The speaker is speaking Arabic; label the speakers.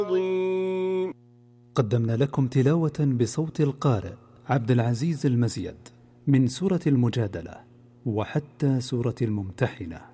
Speaker 1: عظيم.
Speaker 2: قدمنا لكم تلاوة بصوت القارئ عبد العزيز المزيد من سورة المجادلة وحتى سورة الممتحنة.